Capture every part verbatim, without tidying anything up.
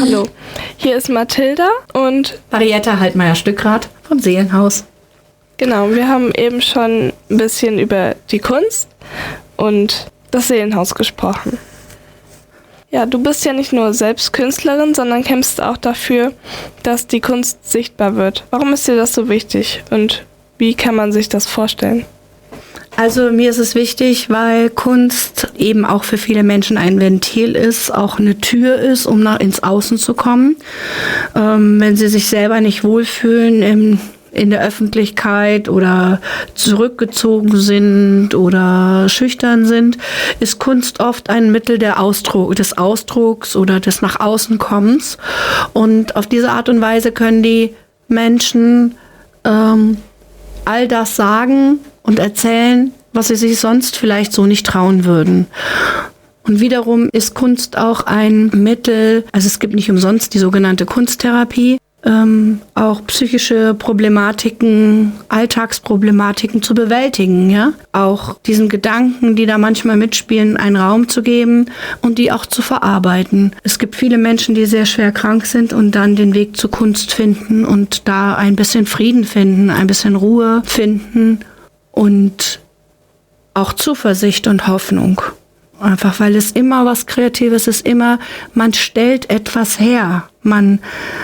hallo. Hier ist Mathilda und Marietta Haltmeier-Stückrath vom Seelenhaus. Genau, wir haben eben schon ein bisschen über die Kunst und das Seelenhaus gesprochen. Ja, du bist ja nicht nur selbst Künstlerin, sondern kämpfst auch dafür, dass die Kunst sichtbar wird. Warum ist dir das so wichtig und wie kann man sich das vorstellen? Also mir ist es wichtig, weil Kunst eben auch für viele Menschen ein Ventil ist, auch eine Tür ist, um nach ins Außen zu kommen. Ähm, wenn sie sich selber nicht wohlfühlen im in der Öffentlichkeit oder zurückgezogen sind oder schüchtern sind, ist Kunst oft ein Mittel der Ausdruck, des Ausdrucks oder des nach außen Kommens. Und auf diese Art und Weise können die Menschen ähm, all das sagen und erzählen, was sie sich sonst vielleicht so nicht trauen würden. Und wiederum ist Kunst auch ein Mittel, also es gibt nicht umsonst die sogenannte Kunsttherapie, Ähm, auch psychische Problematiken, Alltagsproblematiken zu bewältigen, ja, auch diesen Gedanken, die da manchmal mitspielen, einen Raum zu geben und die auch zu verarbeiten. Es gibt viele Menschen, die sehr schwer krank sind und dann den Weg zur Kunst finden und da ein bisschen Frieden finden, ein bisschen Ruhe finden und auch Zuversicht und Hoffnung. Einfach, weil es immer was Kreatives ist, immer, man stellt etwas her, man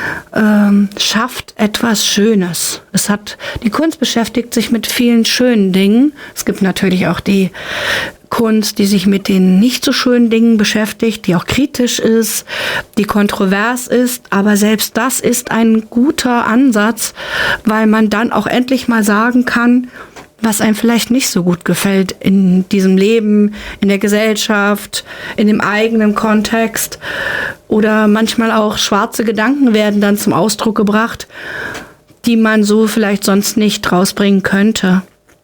ähm, schafft etwas Schönes. Es hat, die Kunst beschäftigt sich mit vielen schönen Dingen. Es gibt natürlich auch die Kunst, die sich mit den nicht so schönen Dingen beschäftigt, die auch kritisch ist, die kontrovers ist, aber selbst das ist ein guter Ansatz, weil man dann auch endlich mal sagen kann, was einem vielleicht nicht so gut gefällt in diesem Leben, in der Gesellschaft, in dem eigenen Kontext. Oder manchmal auch schwarze Gedanken werden dann zum Ausdruck gebracht, die man so vielleicht sonst nicht rausbringen könnte.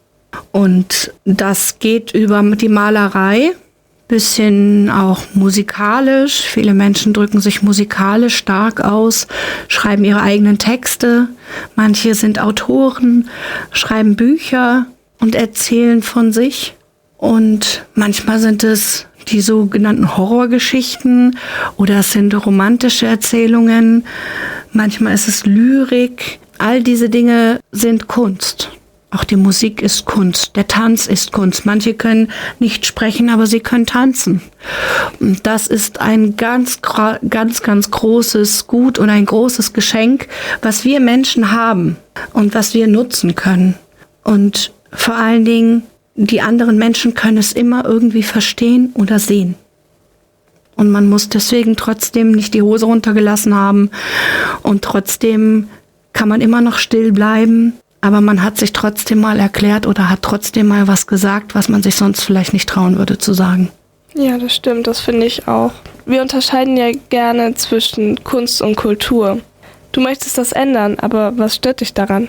Und das geht über die Malerei, bisschen auch musikalisch. Viele Menschen drücken sich musikalisch stark aus, schreiben ihre eigenen Texte. Manche sind Autoren, schreiben Bücher und erzählen von sich. Und manchmal sind es die sogenannten Horrorgeschichten oder es sind romantische Erzählungen. Manchmal ist es Lyrik. All diese Dinge sind Kunst. Auch die Musik ist Kunst, der Tanz ist Kunst. Manche können nicht sprechen, aber sie können tanzen. Und das ist ein ganz, ganz, ganz großes Gut und ein großes Geschenk, was wir Menschen haben und was wir nutzen können. Und vor allen Dingen, die anderen Menschen können es immer irgendwie verstehen oder sehen. Und man muss deswegen trotzdem nicht die Hose runtergelassen haben und trotzdem kann man immer noch still bleiben. Aber man hat sich trotzdem mal erklärt oder hat trotzdem mal was gesagt, was man sich sonst vielleicht nicht trauen würde zu sagen. Ja, das stimmt, das finde ich auch. Wir unterscheiden ja gerne zwischen Kunst und Kultur. Du möchtest das ändern, aber was stört dich daran?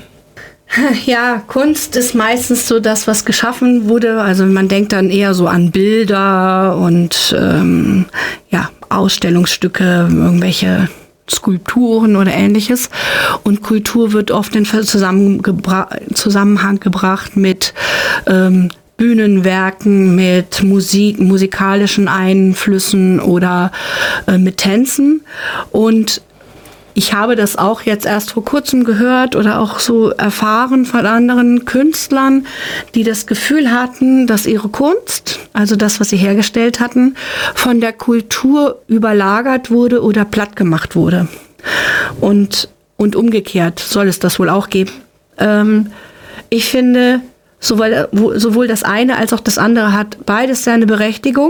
Ja, Kunst ist meistens so das, was geschaffen wurde. Also man denkt dann eher so an Bilder und ähm, ja, Ausstellungsstücke, irgendwelche Skulpturen oder ähnliches. Und Kultur wird oft in Zusammengebra- Zusammenhang gebracht mit ähm, Bühnenwerken, mit Musik, musikalischen Einflüssen oder äh, mit Tänzen. Und ich habe das auch jetzt erst vor kurzem gehört oder auch so erfahren von anderen Künstlern, die das Gefühl hatten, dass ihre Kunst, also das, was sie hergestellt hatten, von der Kultur überlagert wurde oder platt gemacht wurde. Und, und umgekehrt soll es das wohl auch geben. Ähm, ich finde, sowohl, sowohl das eine als auch das andere hat beides seine Berechtigung.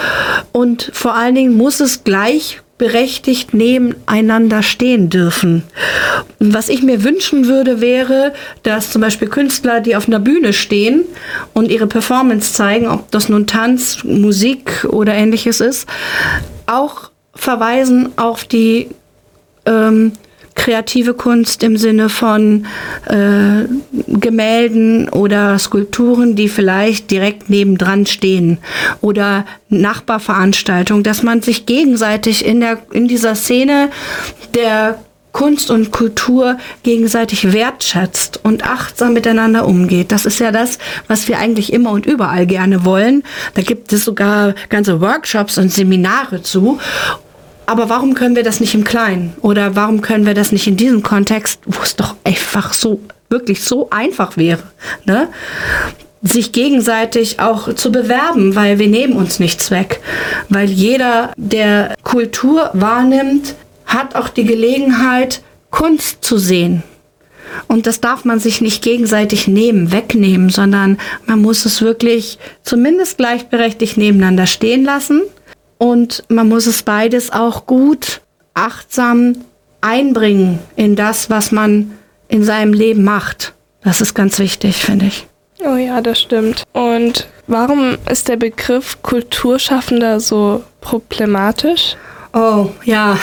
Und vor allen Dingen muss es gleich berechtigt nebeneinander stehen dürfen. Und was ich mir wünschen würde, wäre, dass zum Beispiel Künstler, die auf einer Bühne stehen und ihre Performance zeigen, ob das nun Tanz, Musik oder ähnliches ist, auch verweisen auf die ähm, kreative Kunst im Sinne von äh, Gemälden oder Skulpturen, die vielleicht direkt nebendran stehen oder Nachbarveranstaltungen, dass man sich gegenseitig in der in dieser Szene der Kunst und Kultur gegenseitig wertschätzt und achtsam miteinander umgeht. Das ist ja das, was wir eigentlich immer und überall gerne wollen. Da gibt es sogar ganze Workshops und Seminare zu. Aber warum können wir das nicht im Kleinen? Oder warum können wir das nicht in diesem Kontext, wo es doch einfach so, wirklich so einfach wäre, ne? Sich gegenseitig auch zu bewerben, weil wir nehmen uns nichts weg. Weil jeder, der Kultur wahrnimmt, hat auch die Gelegenheit, Kunst zu sehen. Und das darf man sich nicht gegenseitig nehmen, wegnehmen, sondern man muss es wirklich zumindest gleichberechtigt nebeneinander stehen lassen. Und man muss es beides auch gut, achtsam einbringen in das, was man in seinem Leben macht. Das ist ganz wichtig, finde ich. Oh ja, das stimmt. Und warum ist der Begriff Kulturschaffender so problematisch? Oh ja,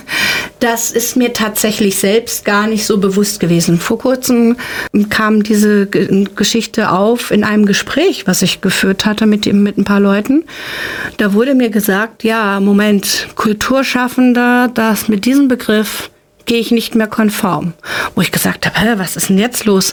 das ist mir tatsächlich selbst gar nicht so bewusst gewesen. Vor kurzem kam diese G- Geschichte auf in einem Gespräch, was ich geführt hatte mit, mit ein paar Leuten. Da wurde mir gesagt, ja, Moment, Kulturschaffender, das mit diesem Begriff gehe ich nicht mehr konform. Wo ich gesagt habe, hä, was ist denn jetzt los?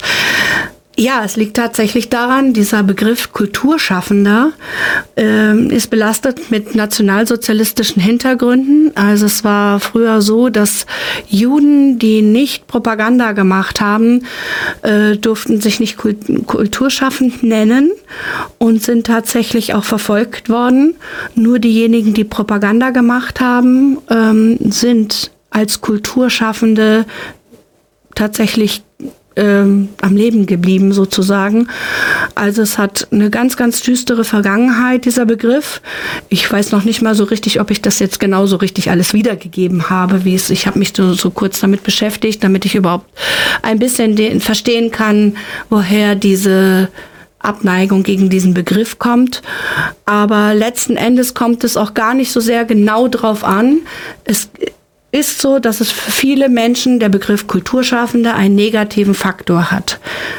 Ja, es liegt tatsächlich daran, dieser Begriff Kulturschaffender äh, ist belastet mit nationalsozialistischen Hintergründen. Also es war früher so, dass Juden, die nicht Propaganda gemacht haben, äh, durften sich nicht kult- kulturschaffend nennen und sind tatsächlich auch verfolgt worden. Nur diejenigen, die Propaganda gemacht haben, ähm, sind als Kulturschaffende tatsächlich Ähm, am Leben geblieben sozusagen. Also es hat eine ganz, ganz düstere Vergangenheit, dieser Begriff. Ich weiß noch nicht mal so richtig, ob ich das jetzt genauso richtig alles wiedergegeben habe, wie es, ich habe mich so, so kurz damit beschäftigt, damit ich überhaupt ein bisschen den, verstehen kann, woher diese Abneigung gegen diesen Begriff kommt. Aber letzten Endes kommt es auch gar nicht so sehr genau drauf an. Es ist so, dass es für viele Menschen der Begriff Kulturschaffender einen negativen Faktor hat.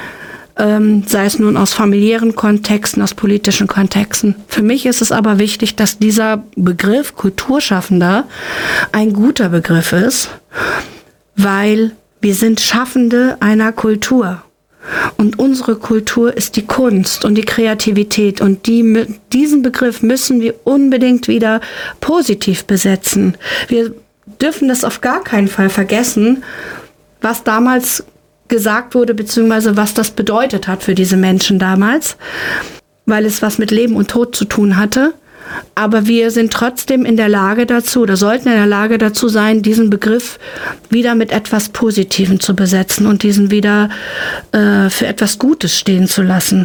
Ähm, sei es nun aus familiären Kontexten, aus politischen Kontexten. Für mich ist es aber wichtig, dass dieser Begriff Kulturschaffender ein guter Begriff ist, weil wir sind Schaffende einer Kultur. Und unsere Kultur ist die Kunst und die Kreativität. Und die, diesen Begriff müssen wir unbedingt wieder positiv besetzen. Wir dürfen das auf gar keinen Fall vergessen, was damals gesagt wurde, beziehungsweise was das bedeutet hat für diese Menschen damals, weil es was mit Leben und Tod zu tun hatte. Aber wir sind trotzdem in der Lage dazu, oder sollten in der Lage dazu sein, diesen Begriff wieder mit etwas Positivem zu besetzen und diesen wieder äh, für etwas Gutes stehen zu lassen.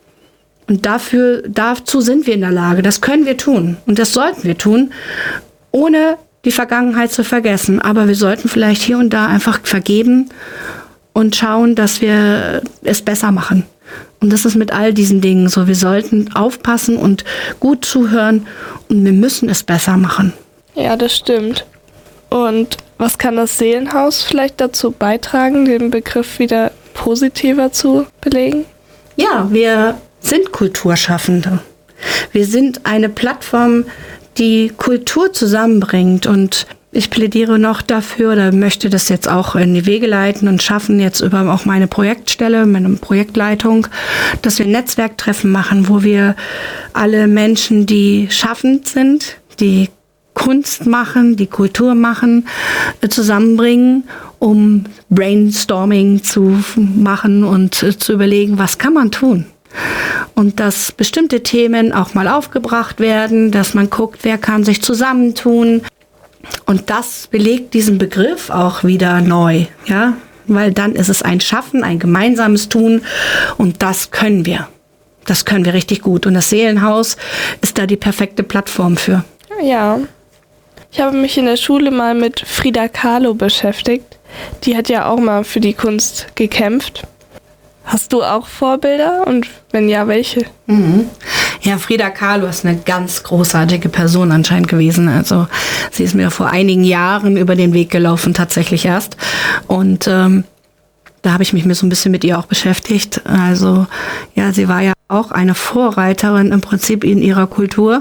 Und dafür, dazu sind wir in der Lage. Das können wir tun. Und das sollten wir tun, ohne die Vergangenheit zu vergessen. Aber wir sollten vielleicht hier und da einfach vergeben und schauen, dass wir es besser machen. Und das ist mit all diesen Dingen so. Wir sollten aufpassen und gut zuhören und wir müssen es besser machen. Ja, das stimmt. Und was kann das Seelenhaus vielleicht dazu beitragen, den Begriff wieder positiver zu belegen? Ja, wir sind Kulturschaffende. Wir sind eine Plattform, die Kultur zusammenbringt, und ich plädiere noch dafür oder möchte das jetzt auch in die Wege leiten und schaffen, jetzt über auch meine Projektstelle, meine Projektleitung, dass wir Netzwerktreffen machen, wo wir alle Menschen, die schaffend sind, die Kunst machen, die Kultur machen, zusammenbringen, um Brainstorming zu machen und zu überlegen, was kann man tun. Und dass bestimmte Themen auch mal aufgebracht werden, dass man guckt, wer kann sich zusammentun. Und das belegt diesen Begriff auch wieder neu, ja, weil dann ist es ein Schaffen, ein gemeinsames Tun, und das können wir. Das können wir richtig gut. Und das Seelenhaus ist da die perfekte Plattform für. Ja, ich habe mich in der Schule mal mit Frida Kahlo beschäftigt. Die hat ja auch mal für die Kunst gekämpft. Hast du auch Vorbilder, und wenn ja, welche? Mhm. Ja, Frida Kahlo ist eine ganz großartige Person anscheinend gewesen. Also sie ist mir vor einigen Jahren über den Weg gelaufen, tatsächlich erst. Und ähm, da habe ich mich mir so ein bisschen mit ihr auch beschäftigt. Also ja, sie war ja auch eine Vorreiterin im Prinzip in ihrer Kultur.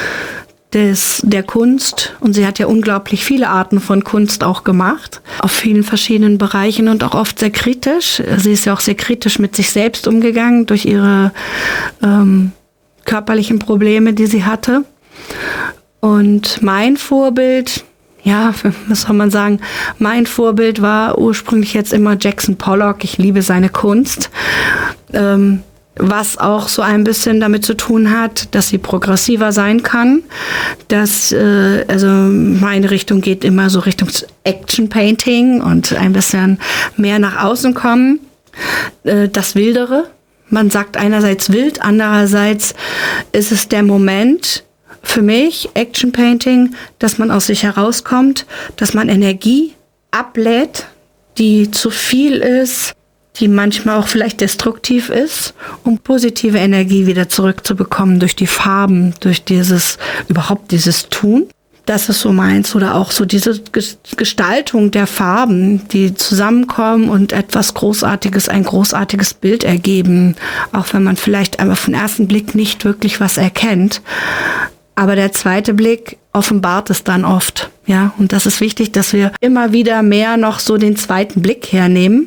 Des, der Kunst, und sie hat ja unglaublich viele Arten von Kunst auch gemacht, auf vielen verschiedenen Bereichen und auch oft sehr kritisch. Sie ist ja auch sehr kritisch mit sich selbst umgegangen durch ihre ähm, körperlichen Probleme, die sie hatte. Und mein Vorbild, ja, was soll man sagen, mein Vorbild war ursprünglich jetzt immer Jackson Pollock. Ich liebe seine Kunst. Ähm, was auch so ein bisschen damit zu tun hat, dass sie progressiver sein kann. Dass, äh, also meine Richtung geht immer so Richtung Action Painting und ein bisschen mehr nach außen kommen. Äh, das Wildere. Man sagt einerseits wild, andererseits ist es der Moment für mich, Action Painting, dass man aus sich herauskommt, dass man Energie ablädt, die zu viel ist, die manchmal auch vielleicht destruktiv ist, um positive Energie wieder zurückzubekommen durch die Farben, durch dieses, überhaupt dieses Tun. Das ist so meins. Oder auch so diese Gestaltung der Farben, die zusammenkommen und etwas Großartiges, ein großartiges Bild ergeben. Auch wenn man vielleicht auf den ersten Blick nicht wirklich was erkennt. Aber der zweite Blick offenbart es dann oft. Ja, und das ist wichtig, dass wir immer wieder mehr noch so den zweiten Blick hernehmen.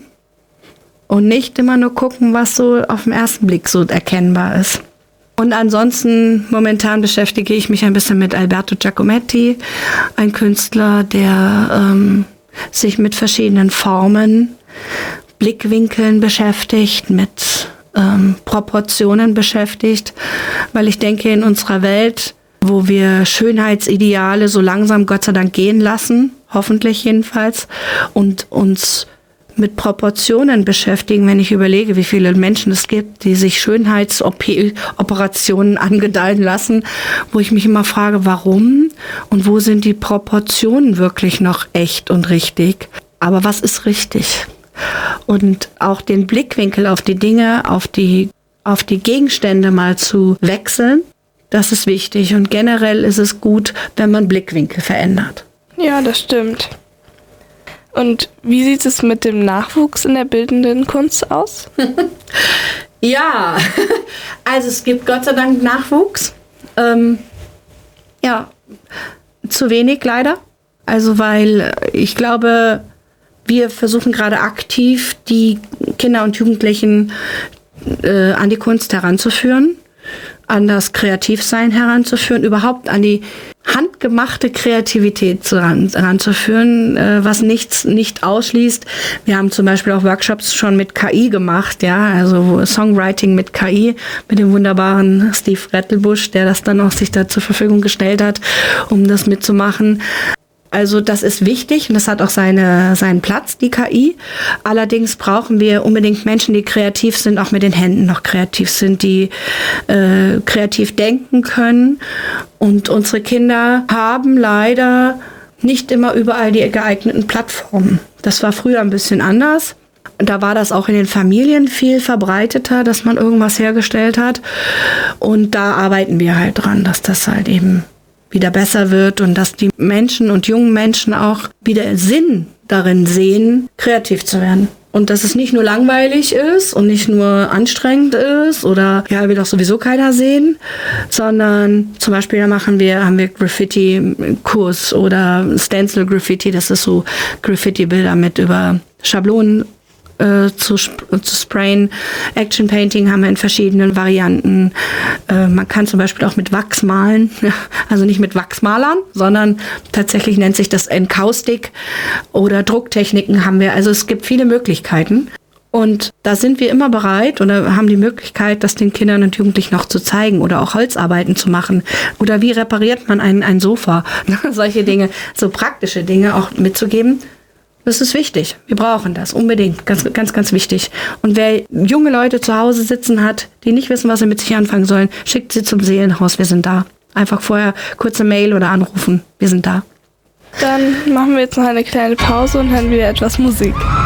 Und nicht immer nur gucken, was so auf den ersten Blick so erkennbar ist. Und ansonsten, momentan beschäftige ich mich ein bisschen mit Alberto Giacometti, ein Künstler, der ähm, sich mit verschiedenen Formen, Blickwinkeln beschäftigt, mit ähm, Proportionen beschäftigt. Weil ich denke, in unserer Welt, wo wir Schönheitsideale so langsam Gott sei Dank gehen lassen, hoffentlich jedenfalls, und uns mit Proportionen beschäftigen, wenn ich überlege, wie viele Menschen es gibt, die sich Schönheitsoperationen angedeihen lassen, wo ich mich immer frage, warum und wo sind die Proportionen wirklich noch echt und richtig? Aber was ist richtig? Und auch den Blickwinkel auf die Dinge, auf die, auf die Gegenstände mal zu wechseln, das ist wichtig. Und generell ist es gut, wenn man Blickwinkel verändert. Ja, das stimmt. Und wie sieht es mit dem Nachwuchs in der bildenden Kunst aus? Ja, also es gibt Gott sei Dank Nachwuchs. Ähm, ja, zu wenig leider. Also weil ich glaube, wir versuchen gerade aktiv die Kinder und Jugendlichen äh, an die Kunst heranzuführen, an das Kreativsein heranzuführen, überhaupt an die handgemachte Kreativität zu ran, ranzuführen, äh, was nichts nicht ausschließt. Wir haben zum Beispiel auch Workshops schon mit K I gemacht, ja, also Songwriting mit K I, mit dem wunderbaren Steve Rettelbusch, der das dann auch sich da zur Verfügung gestellt hat, um das mitzumachen. Also das ist wichtig und das hat auch seine, seinen Platz, die K I. Allerdings brauchen wir unbedingt Menschen, die kreativ sind, auch mit den Händen noch kreativ sind, die äh, kreativ denken können. Und unsere Kinder haben leider nicht immer überall die geeigneten Plattformen. Das war früher ein bisschen anders. Da war das auch in den Familien viel verbreiteter, dass man irgendwas hergestellt hat. Und da arbeiten wir halt dran, dass das halt eben wieder besser wird und dass die Menschen und jungen Menschen auch wieder Sinn darin sehen, kreativ zu werden. Und dass es nicht nur langweilig ist und nicht nur anstrengend ist oder ja, will doch sowieso keiner sehen, sondern zum Beispiel da machen wir, haben wir Graffiti-Kurs oder Stencil-Graffiti, das ist so Graffiti-Bilder mit über Schablonen äh, zu, zu sprayen. Action Painting haben wir in verschiedenen Varianten. Äh, man kann zum Beispiel auch mit Wachs malen, also nicht mit Wachsmalern, sondern tatsächlich nennt sich das Encaustic oder Drucktechniken haben wir. Also es gibt viele Möglichkeiten. Und da sind wir immer bereit oder haben die Möglichkeit, das den Kindern und Jugendlichen noch zu zeigen oder auch Holzarbeiten zu machen. Oder wie repariert man ein, ein Sofa? Solche Dinge, so praktische Dinge auch mitzugeben. Das ist wichtig. Wir brauchen das unbedingt. Ganz, ganz, ganz wichtig. Und wer junge Leute zu Hause sitzen hat, die nicht wissen, was sie mit sich anfangen sollen, schickt sie zum Seelenhaus. Wir sind da. Einfach vorher kurze Mail oder anrufen. Wir sind da. Dann machen wir jetzt noch eine kleine Pause und hören wieder etwas Musik.